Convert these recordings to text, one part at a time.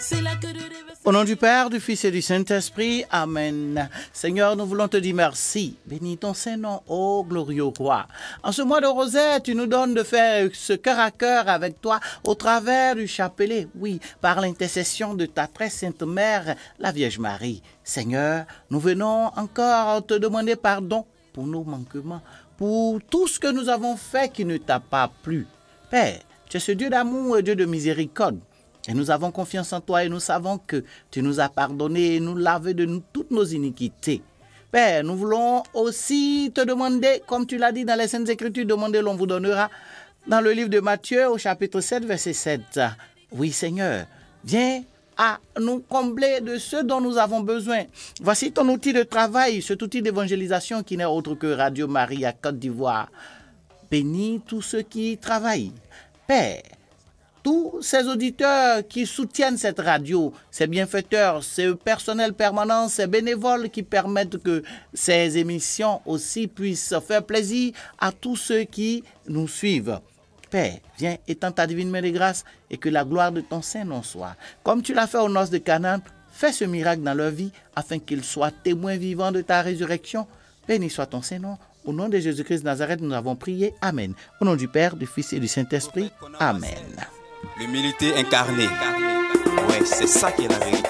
Au nom du Père, du Fils et du Saint-Esprit, Amen. Seigneur, nous voulons te dire merci. Bénis ton Saint-Nom, ô glorieux roi. En ce mois de Rosaire, tu nous donnes de faire ce cœur à cœur avec toi au travers du chapelet. Oui, par l'intercession de ta très sainte mère, la Vierge Marie. Seigneur, nous venons encore te demander pardon pour nos manquements, pour tout ce que nous avons fait qui ne t'a pas plu. Père, tu es ce Dieu d'amour et Dieu de miséricorde. Et nous avons confiance en toi et nous savons que tu nous as pardonné et nous lavé de toutes nos iniquités. Père, nous voulons aussi te demander, comme tu l'as dit dans les Saintes Écritures, demandez, l'on vous donnera. Dans le livre de Matthieu, au chapitre 7, verset 7. Oui, Seigneur, viens à nous combler de ce dont nous avons besoin. Voici ton outil de travail, cet outil d'évangélisation qui n'est autre que Radio Maria Côte d'Ivoire. Bénis tous ceux qui y travaillent. Père, tous ces auditeurs qui soutiennent cette radio, ces bienfaiteurs, ces personnels permanents, ces bénévoles qui permettent que ces émissions aussi puissent faire plaisir à tous ceux qui nous suivent. Père, viens étendre ta divine main de grâce et que la gloire de ton Saint-Nom soit. Comme tu l'as fait aux noces de Canaan, fais ce miracle dans leur vie afin qu'ils soient témoins vivants de ta résurrection. Béni soit ton Saint-Nom. Au nom de Jésus-Christ de Nazareth, nous avons prié. Amen. Au nom du Père, du Fils et du Saint-Esprit. Amen. L'humilité incarnée. Ouais, c'est ça qui est la vérité.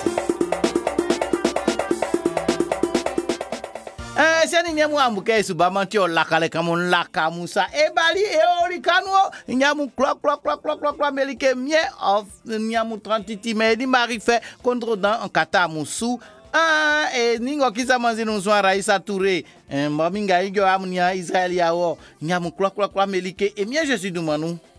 Sani nyamu ambuke subamanti olakale kamun laka musa ebali eolikano nyamu klok melike mie of nyamu 30 medi mari fait contre dans en kata musu e ningo kisa manzi nuswa Raisa Touré maminga igo amnia Israel yawo nyamu klok melike e mie je suis dumanu